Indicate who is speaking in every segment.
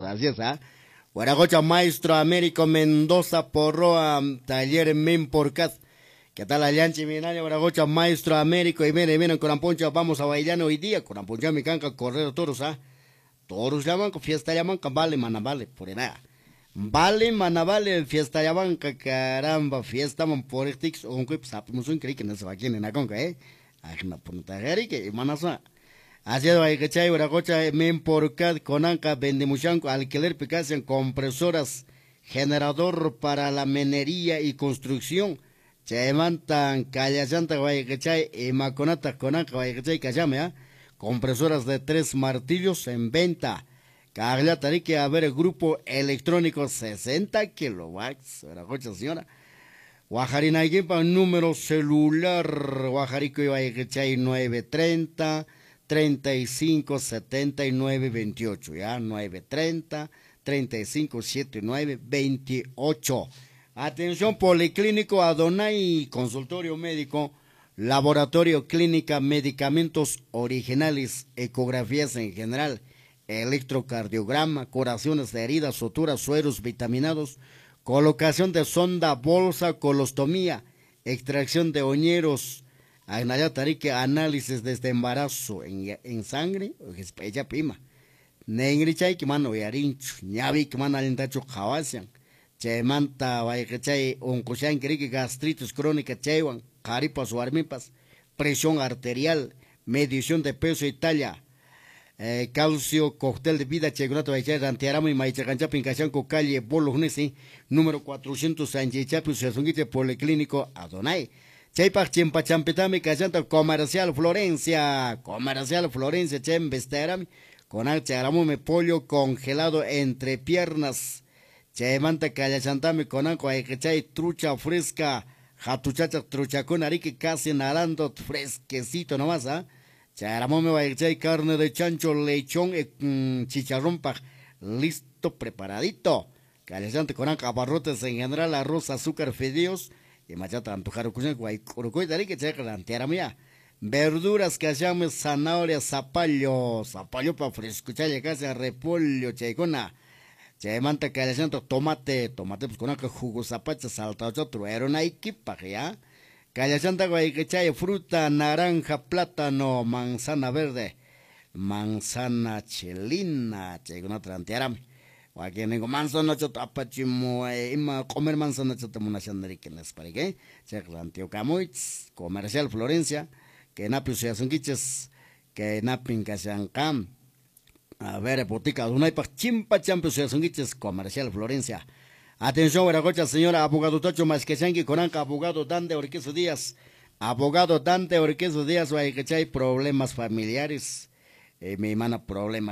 Speaker 1: así es, ¿ah? Guaragocha Maestro Américo Mendoza Porroa, Taller Memporcat. ¿Qué tal Alianchi Minaña, Guaragocha Maestro Américo? Y miren, con Amponcha vamos a bailar hoy día, con Amponcha mi canca, correr toros, ¿ah? Toros llaman, fiesta llaman, vale, mana, vale, por nada. Vale, mana, vale, fiesta llaman, caramba, fiesta man por estix, o un que sapimos un que no se va aquí en la conca, Ajna punta que manasa. Así es, que chay, Guaragocha, Memporcat, Conanca, Vendemuchanco, alquiler, picasen, compresoras, generador para la minería y construcción. Chaymantan, Callasanta, Guayacachay, y Maconata, Conanca, Guayacachay, Cayame, compresoras de 3 martillos en venta. Cagla Tarique, a ver, el grupo electrónico 60 kilowatts, Guaragocha, señora. Guajarinaguipa, número celular, Guajarico, Guayacachay, 930. 35 79 28, ya 930 35 79 28. Atención, Policlínico Adonai, consultorio médico, laboratorio clínica, medicamentos originales, ecografías en general, electrocardiograma, curaciones de heridas, suturas, sueros vitaminados, colocación de sonda, bolsa, colostomía, extracción de oñeros, Agnayatarique, análisis desde embarazo en sangre, ella pima. Nengrichay que mano yarinchu, ñavi que man alentacho jawasian. Chemanta vaichay, uncushan que gastritis crónica chaywan, caripas o armipas, presión arterial, medición de peso y talla, calcio, cóctel de vida, chegunato vaichay, antiaramo y maichacanchapin cachanco calle, bolo junesi, número 400 Sanchichapi, Sesungite, Policlínico Adonai. Chaypach chimpachampitami cachanta comercial Florencia, chembesterami, con me pollo congelado entre piernas, chaymanta callachantami con anco chay trucha fresca, jatuchacha trucha con arique casi narando fresquecito nomás, charamome chay carne de chancho, lechón, chicharrón listo, preparadito, callachante con anco abarrotes en general, arroz, azúcar, fideos, y machata antojar guay curucoy dari que checa la mía. Verduras que llames zanahoria, zapallo para frescuchar casi repollo, checona. Manta que le tomate pues con que jugo zapacha salta otro era una equipa ya. Callachanta guay que chay fruta, naranja, plátano, manzana verde, manzana chelina, checona trantearame. Aquí en manzana chota apachimo ima comer manzana chota munashandari que les parece che rantio camoits comercial Florencia que napi se asunquiches que napin casancam a ver botica una pa chimpa champi se asunquiches comercial Florencia. Atención Guaragocha, señora abogado Tocho Masquechanqui Conanca, abogado Dante Orqueso Díaz, abogado Dante Orqueso Díaz, hay problemas familiares, mi hermana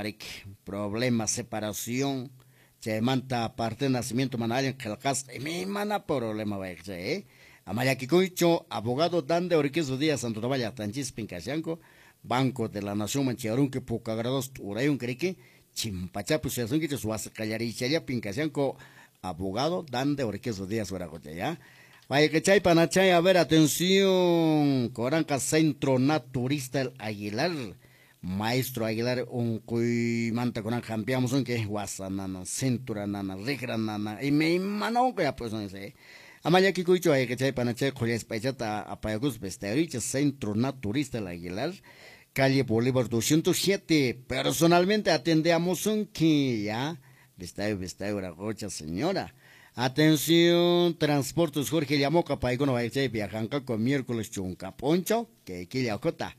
Speaker 1: problema separación. Manta parte de nacimiento manal que el caso mi mana problema va a Amayakikuicho, abogado Dante Orqueso Díaz Santo Tomaya Tanchis Pincasianco, Banco de la Nación Mancharun que poca grados Urayun Creque, Chimpachapu Sesun que su callarichelia Pincasianco, abogado Dante Orqueso Díaz Uragoya, ya. Vaya que chay panachay, a ver, atención, Coranca Centro Naturista El Aguilar. Maestro Aguilar, un cuy manta con cambiamos un que guasanana, cintura nana, rigra nana, y me mano que pues no sé. Amaya que cuicho hay que chay panache, coles pachata, apayagus vesteriche, Centro Naturista El Aguilar, calle Bolívar 207. Personalmente atendemos un que ya, vestayo, Guaragocha, señora. Atención, Transportes Jorge Llamoca, Paigono, viajanca con miércoles chunca, poncho, que aquí le acota.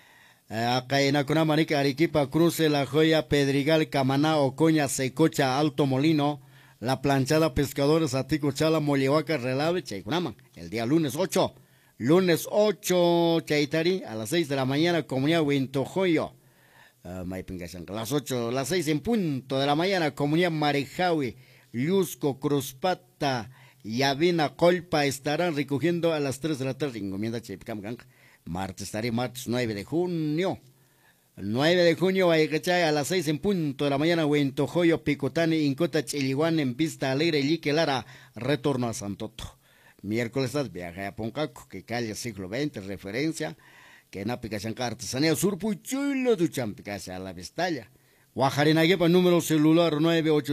Speaker 1: Acá en Acunamánica, Arequipa, Cruce, La Joya, Pedrigal, Camaná, Ocoña, Secocha, Alto Molino, La Planchada, Pescadores, Atico, Chala, Mollehuaca, Relave, Chaycunama, el día lunes 8, Chaitari, a las 6 de la mañana, Comunidad Huintojoyo, las 6 en punto de la mañana, Comunidad Marejawi, Luzco, Cruzpata, Yavina, Colpa, estarán recogiendo a las 3 de la tarde, encomienda Chaypicam, martes 9 de junio. 9 de junio, a las 6 en punto de la mañana, Huentojoyo, Picotani, Incota, Chiliguán, en Vista Alegre, Lique Lara, retorno a Santoto. Miércoles, viaje a Poncaco, que calle siglo XX, referencia, que Napica Chanca, artesanía surpuchulo, du Champica, a la Vestalla. Guajarinaguepa, número celular 98.